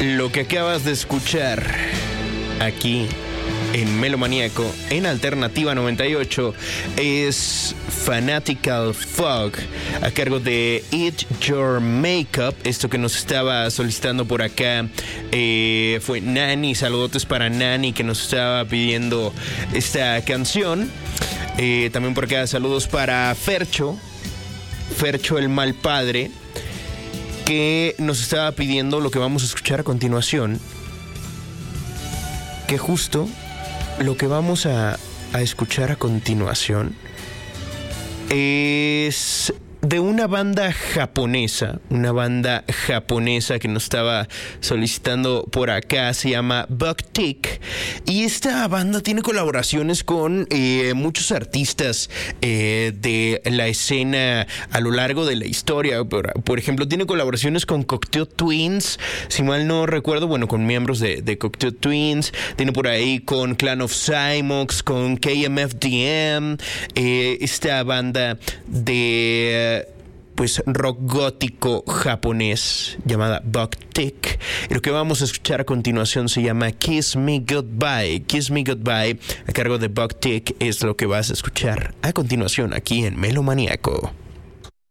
Lo que acabas de escuchar aquí en Melomaníaco, en Alternativa 98, es Fanatical Fog, a cargo de Eat Your Makeup. Esto que nos estaba solicitando por acá fue Nani. Saludotes para Nani, que nos estaba pidiendo esta canción. También por acá saludos para Fercho el mal padre, que nos estaba pidiendo lo que vamos a escuchar a continuación, que justo lo que vamos a escuchar a continuación es de una banda japonesa que nos estaba solicitando por acá. Se llama Bucktick, y esta banda tiene colaboraciones con muchos artistas de la escena a lo largo de la historia. Por ejemplo, tiene colaboraciones con Cocteau Twins, si mal no recuerdo, con miembros de Cocteau Twins. Tiene por ahí con Clan of Cymox, con KMFDM, esta banda de rock gótico japonés llamada Bucktick. Y lo que vamos a escuchar a continuación se llama Kiss Me Goodbye. Kiss Me Goodbye, a cargo de Bucktick, es lo que vas a escuchar a continuación aquí en Melomaníaco.